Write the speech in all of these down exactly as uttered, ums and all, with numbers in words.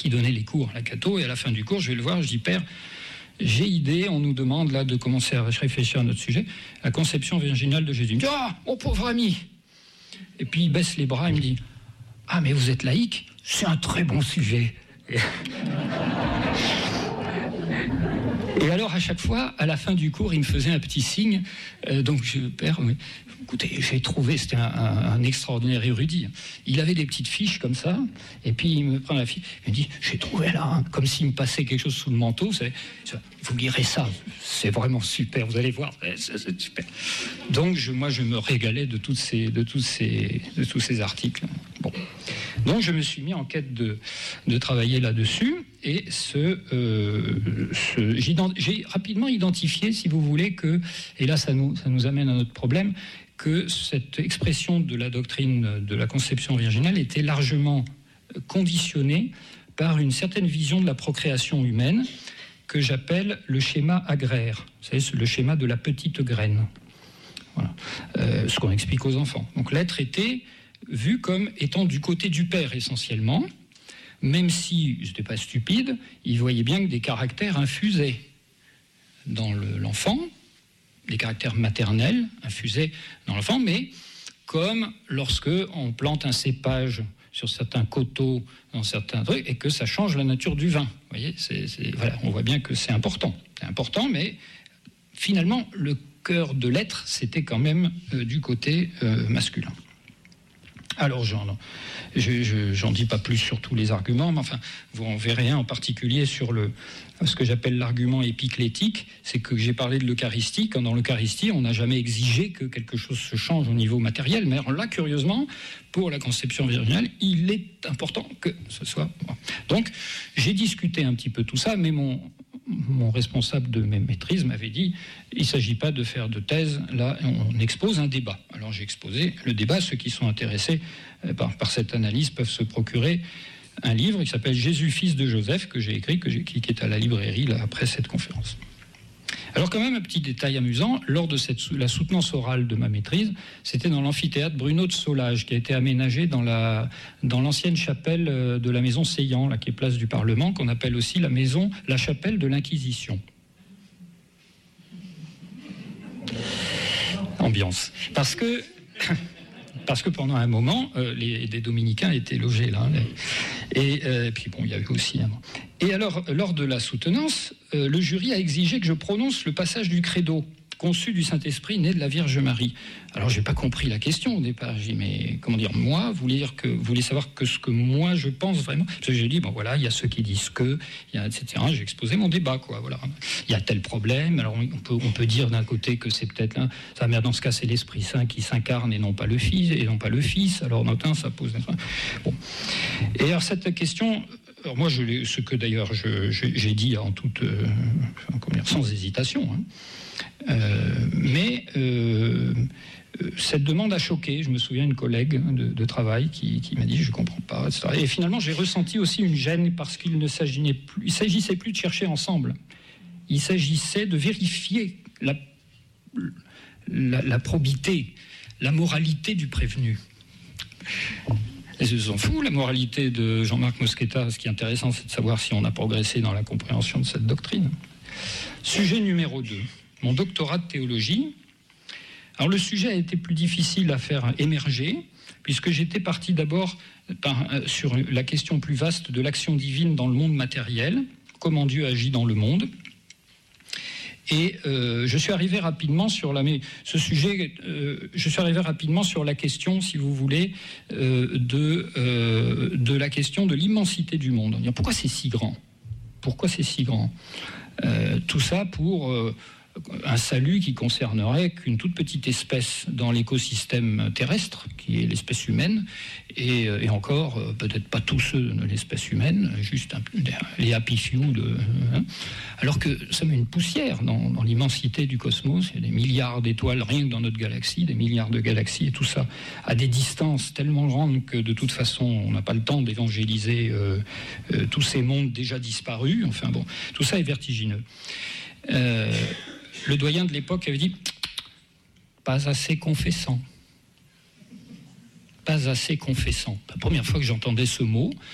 qui donnait les cours à la Cato, et à la fin du cours, je vais le voir, je dis, père, j'ai idée, on nous demande là de commencer à réfléchir à notre sujet, la conception virginale de Jésus. Il me dit, ah, mon pauvre ami. Et puis il baisse les bras, il me dit, ah, mais vous êtes laïque, c'est un très bon sujet. Et... Et alors, à chaque fois, à la fin du cours, il me faisait un petit signe. Euh, donc, je, père, oui, écoutez, j'ai trouvé, c'était un, un, un extraordinaire érudit. Il avait des petites fiches comme ça, et puis il me prend la fiche, il me dit, j'ai trouvé là, hein, comme s'il me passait quelque chose sous le manteau. Vous savez, vous lirez ça, c'est vraiment super, vous allez voir, c'est, c'est super. Donc, je, moi, je me régalais de, toutes ces, de, tous ces, de tous ces articles. Bon. Donc, je me suis mis en quête de, de travailler là-dessus. Et ce, euh, ce, j'ai rapidement identifié, si vous voulez, que, et là ça nous, ça nous amène à notre problème, que cette expression de la doctrine de la conception virginale était largement conditionnée par une certaine vision de la procréation humaine que j'appelle le schéma agraire. Vous savez, c'est le schéma de la petite graine. Voilà. Euh, ce qu'on explique aux enfants. Donc l'être était vu comme étant du côté du père essentiellement. Même si je n'étais pas stupide, il voyait bien que des caractères infusaient dans le, l'enfant, des caractères maternels infusaient dans l'enfant, mais comme lorsque on plante un cépage sur certains coteaux, dans certains trucs, et que ça change la nature du vin. Vous voyez, c'est, c'est, voilà, on voit bien que c'est important. C'est important, mais finalement, le cœur de l'être, c'était quand même euh, du côté euh, masculin. Alors, j'en, je, je, j'en dis pas plus sur tous les arguments, mais enfin, vous en verrez un en particulier sur le, ce que j'appelle l'argument épiclétique, c'est que j'ai parlé de l'Eucharistie. Quand dans l'Eucharistie, on n'a jamais exigé que quelque chose se change au niveau matériel, mais là, curieusement, pour la conception virginale, il est important que ce soit... Donc, j'ai discuté un petit peu tout ça, mais mon... mon responsable de mes maîtrises m'avait dit il ne s'agit pas de faire de thèse, là on expose un débat. Alors j'ai exposé le débat, ceux qui sont intéressés par, par cette analyse peuvent se procurer un livre qui s'appelle Jésus, fils de Joseph, que j'ai écrit, que j'ai, qui est à la librairie là, après cette conférence. Alors quand même un petit détail amusant, lors de cette, la soutenance orale de ma maîtrise, c'était dans l'amphithéâtre Bruno de Solage, qui a été aménagé dans, la, dans l'ancienne chapelle de la maison Seillant, là, qui est place du Parlement, qu'on appelle aussi la maison, la chapelle de l'Inquisition. Ambiance. Parce que... Parce que pendant un moment, euh, les, les dominicains étaient logés là. Les, et, euh, et puis bon, il y avait aussi un... Et alors, lors de la soutenance, euh, le jury a exigé que je prononce le passage du credo, conçu du Saint-Esprit, né de la Vierge Marie. Alors, j'ai pas compris la question au départ. J'ai dit, mais comment dire, moi, vous voulez dire que vous voulez savoir que ce que moi je pense vraiment. Parce que j'ai dit, bon voilà, il y a ceux qui disent que, il y a et cetera. J'ai exposé mon débat, quoi. Voilà, il y a tel problème. Alors, on peut, on peut dire d'un côté que c'est peut-être là, ça, mais dans ce cas, c'est l'Esprit Saint qui s'incarne et non pas le Fils, et non pas le Fils. Alors, notin, ça pose. Bon. Et alors cette question. Alors moi, je, ce que d'ailleurs je, je, j'ai dit en toute, euh, comment dire, sans hésitation, hein. euh, mais euh, cette demande a choqué. Je me souviens d'une collègue de, de travail qui, qui m'a dit je ne comprends pas, et cetera. Et finalement, j'ai ressenti aussi une gêne parce qu'il ne s'agissait plus, il s'agissait plus de chercher ensemble. Il s'agissait de vérifier la, la, la probité, la moralité du prévenu. Et je s'en fous, la moralité de Jean-Marc Mosqueta. Ce qui est intéressant, c'est de savoir si on a progressé dans la compréhension de cette doctrine. Sujet numéro deux, mon doctorat de théologie. Alors le sujet a été plus difficile à faire émerger, puisque j'étais parti d'abord par, euh, sur la question plus vaste de l'action divine dans le monde matériel, comment Dieu agit dans le monde. Et euh, je suis arrivé rapidement sur la, mais ce sujet, euh, je suis arrivé rapidement sur la question, si vous voulez, euh, de, euh, de la question de l'immensité du monde. Pourquoi c'est si grand ? Pourquoi c'est si grand ? euh, Tout ça pour euh, un salut qui concernerait qu'une toute petite espèce dans l'écosystème terrestre, qui est l'espèce humaine, et, et encore, peut-être pas tous ceux de l'espèce humaine, juste un, les happy few, de, hein, alors que ça met une poussière dans, dans l'immensité du cosmos. Il y a des milliards d'étoiles rien que dans notre galaxie, des milliards de galaxies, et tout ça à des distances tellement grandes que de toute façon, on n'a pas le temps d'évangéliser euh, euh, tous ces mondes déjà disparus. Enfin bon, tout ça est vertigineux. Euh, Le doyen de l'époque avait dit « pas assez confessant ». Pas assez confessant. La première fois que j'entendais ce mot,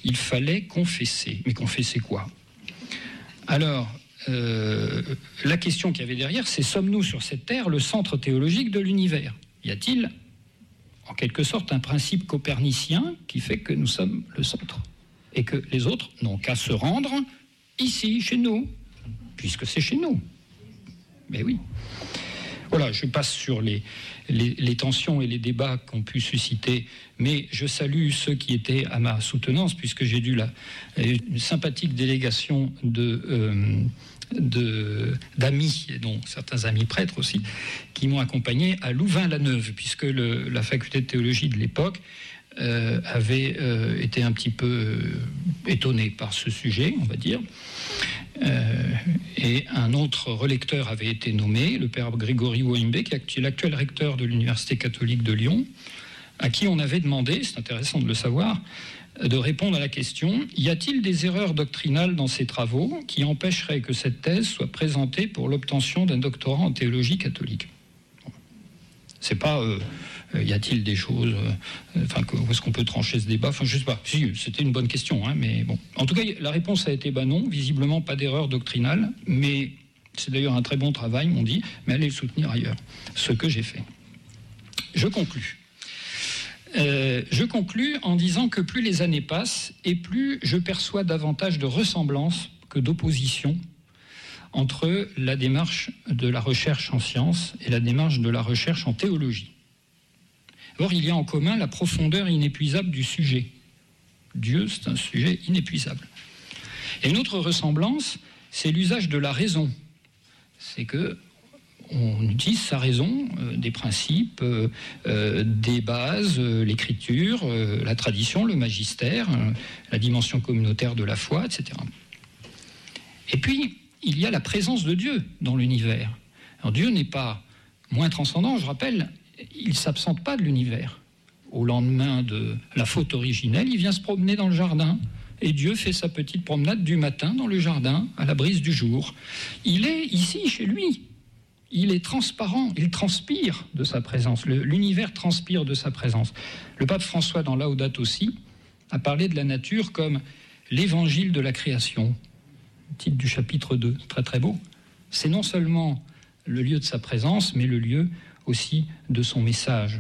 il fallait confesser. Mais confesser quoi ? Alors, euh, la question qu'il y avait derrière, c'est sommes-nous sur cette terre le centre théologique de l'univers ? Y a-t-il, en quelque sorte, un principe copernicien qui fait que nous sommes le centre et que les autres n'ont qu'à se rendre ici, chez nous, puisque c'est chez nous. Mais oui. Voilà, je passe sur les, les, les tensions et les débats qu'ont pu susciter, mais je salue ceux qui étaient à ma soutenance, puisque j'ai dû la, une sympathique délégation de, euh, de, d'amis, dont certains amis prêtres aussi, qui m'ont accompagné à Louvain-la-Neuve, puisque le, la faculté de théologie de l'époque euh, avait euh, été un petit peu euh, étonnée par ce sujet, on va dire. Euh, et un autre relecteur avait été nommé, le père Grégory Wouimbe, qui est l'actuel recteur de l'Université catholique de Lyon, à qui on avait demandé, c'est intéressant de le savoir, de répondre à la question « Y a-t-il des erreurs doctrinales dans ces travaux qui empêcheraient que cette thèse soit présentée pour l'obtention d'un doctorat en théologie catholique ?» C'est pas euh, « y a-t-il des choses euh, enfin, où est-ce qu'on peut trancher ce débat ?» Enfin, je sais pas. Si, c'était une bonne question, hein, mais bon. En tout cas, la réponse a été bah non, visiblement pas d'erreur doctrinale, mais c'est d'ailleurs un très bon travail, m'ont dit, mais allez le soutenir ailleurs. Ce que j'ai fait. Je conclus. Euh, je conclus en disant que plus les années passent et plus je perçois davantage de ressemblance que d'opposition entre la démarche de la recherche en sciences et la démarche de la recherche en théologie. Or, il y a en commun la profondeur inépuisable du sujet. Dieu, c'est un sujet inépuisable. Et une autre ressemblance, c'est l'usage de la raison. C'est que on utilise sa raison, euh, des principes, euh, euh, des bases, euh, l'écriture, euh, la tradition, le magistère, euh, la dimension communautaire de la foi, et cetera. Et puis, il y a la présence de Dieu dans l'univers. Alors, Dieu n'est pas moins transcendant, je rappelle, il ne s'absente pas de l'univers. Au lendemain de la faute originelle, il vient se promener dans le jardin. Et Dieu fait sa petite promenade du matin dans le jardin, à la brise du jour. Il est ici, chez lui. Il est transparent, il transpire de sa présence. Le, l'univers transpire de sa présence. Le pape François, dans Laudato Si, a parlé de la nature comme l'évangile de la création. Titre du chapitre deux, très très beau. C'est non seulement le lieu de sa présence, mais le lieu aussi de son message.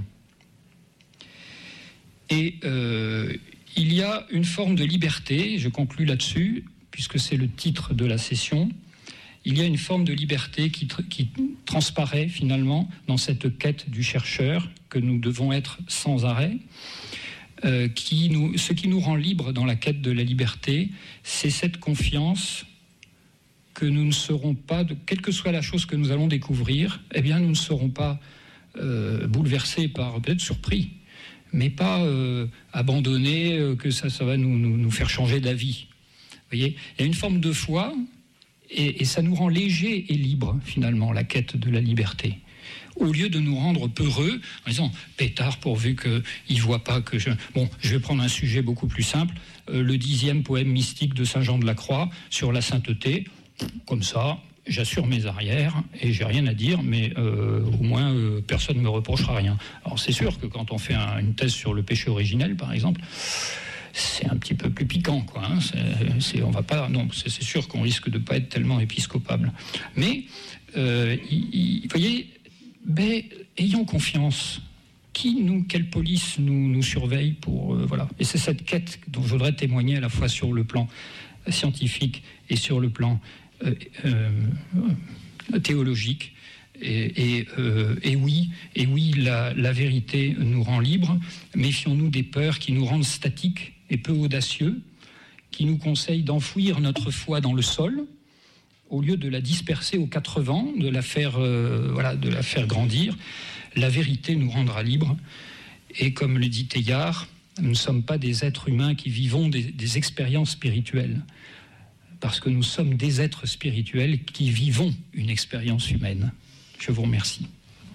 Et euh, il y a une forme de liberté, je conclus là-dessus, puisque c'est le titre de la session, il y a une forme de liberté qui, tr- qui transparaît finalement dans cette quête du chercheur que nous devons être sans arrêt. Euh, qui nous, ce qui nous rend libres dans la quête de la liberté, c'est cette confiance que nous ne serons pas, de, quelle que soit la chose que nous allons découvrir, eh bien nous ne serons pas euh, bouleversés par, peut-être surpris, mais pas euh, abandonnés, euh, que ça, ça va nous, nous, nous faire changer d'avis. Vous voyez, il y a une forme de foi, et, et ça nous rend légers et libres, finalement, la quête de la liberté. Au lieu de nous rendre peureux, en disant « pétard, pourvu qu'il ne voit pas que je... » Bon, je vais prendre un sujet beaucoup plus simple, euh, le dixième poème mystique de Saint Jean de la Croix sur la sainteté. Comme ça, j'assure mes arrières et j'ai rien à dire, mais euh, au moins euh, personne ne me reprochera rien. Alors c'est sûr que quand on fait un, une thèse sur le péché originel, par exemple, c'est un petit peu plus piquant, quoi. Hein. C'est, c'est, on va pas, non, c'est, c'est sûr qu'on risque de ne pas être tellement épiscopable. Mais, euh, vous voyez, ben, ayons confiance. Qui nous, quelle police nous, nous surveille pour, euh, voilà. Et c'est cette quête dont je voudrais témoigner à la fois sur le plan scientifique et sur le plan euh, euh, théologique. Et, et, euh, et oui, et oui la, la vérité nous rend libres. Méfions-nous des peurs qui nous rendent statiques et peu audacieux, qui nous conseillent d'enfouir notre foi dans le sol, au lieu de la disperser aux quatre vents, de la faire, euh, voilà, de la faire grandir. La vérité nous rendra libres. Et comme le dit Teilhard, nous ne sommes pas des êtres humains qui vivons des, des expériences spirituelles, parce que nous sommes des êtres spirituels qui vivons une expérience humaine. Je vous remercie.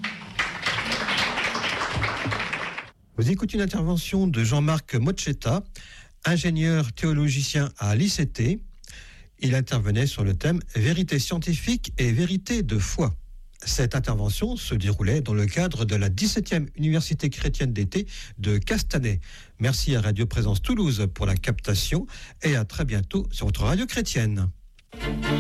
Vous écoutez une intervention de Jean-Marc Mochetta, ingénieur théologicien à l'I C T. Il intervenait sur le thème « Vérité scientifique et vérité de foi ». Cette intervention se déroulait dans le cadre de la dix-septième Université chrétienne d'été de Castanet. Merci à Radio Présence Toulouse pour la captation et à très bientôt sur votre radio chrétienne.